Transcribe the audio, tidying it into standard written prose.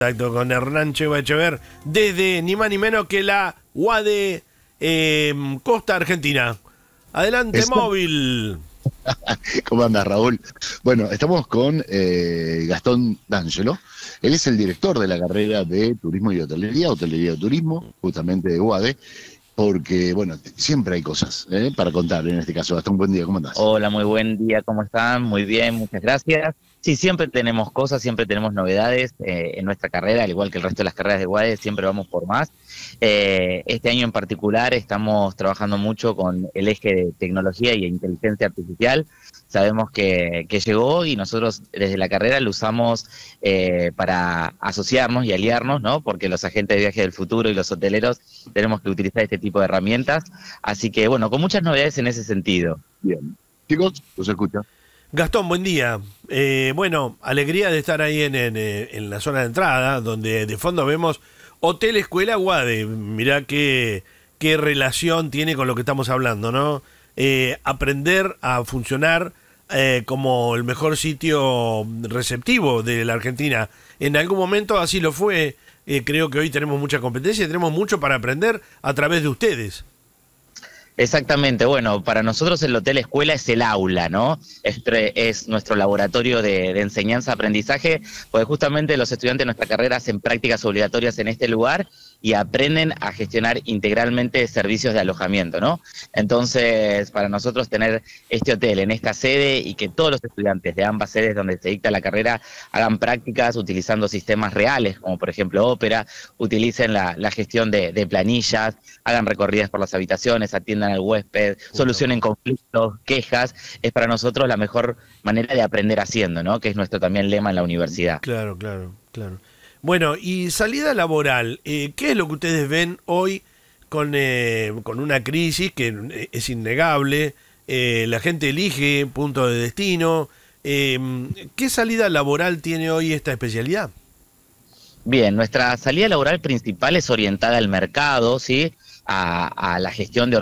Exacto, con Hernán Cheva Echever, desde ni más ni menos que la UADE Costa Argentina. Adelante, Eso. móvil. ¿Cómo andas, Raúl? Bueno, estamos con Gastón D'Angelo. Él es el director de la carrera de Turismo y Hotelería y Turismo, justamente de UADE, porque, bueno, siempre hay cosas para contar en este caso. Gastón, buen día, ¿cómo andás? Hola, muy buen día, ¿cómo están? Muy bien, muchas gracias. Sí, siempre tenemos cosas, siempre tenemos novedades en nuestra carrera, al igual que el resto de las carreras de UADE, siempre vamos por más. Este año en particular estamos trabajando mucho con el eje de tecnología y inteligencia artificial. Sabemos que llegó y nosotros desde la carrera lo usamos para asociarnos y aliarnos, ¿no? Porque los agentes de viaje del futuro y los hoteleros tenemos que utilizar este tipo de herramientas. Así que, bueno, con muchas novedades en ese sentido. Bien. Chicos, los escucha. Gastón, buen día. Bueno, alegría de estar ahí en la zona de entrada, donde de fondo vemos Hotel Escuela UADE. Mirá qué relación tiene con lo que estamos hablando, ¿no? Aprender a funcionar como el mejor sitio receptivo de la Argentina. En algún momento así lo fue. Creo que hoy tenemos mucha competencia y tenemos mucho para aprender a través de ustedes. Exactamente, bueno, para nosotros el Hotel Escuela es el aula, ¿no? Es nuestro laboratorio de enseñanza-aprendizaje, porque justamente los estudiantes de nuestra carrera hacen prácticas obligatorias en este lugar y aprenden a gestionar integralmente servicios de alojamiento, ¿no? Entonces, para nosotros tener este hotel en esta sede y que todos los estudiantes de ambas sedes donde se dicta la carrera hagan prácticas utilizando sistemas reales, como por ejemplo Ópera, utilicen la gestión de planillas, hagan recorridas por las habitaciones, atiendan al huésped, solucionen conflictos, quejas, es para nosotros la mejor manera de aprender haciendo, ¿no? Que es nuestro también lema en la universidad. Claro, claro, claro. Bueno, y salida laboral, ¿qué es lo que ustedes ven hoy con una crisis que es innegable? La gente elige punto de destino. ¿Qué salida laboral tiene hoy esta especialidad? Bien, nuestra salida laboral principal es orientada al mercado, ¿sí? A la gestión de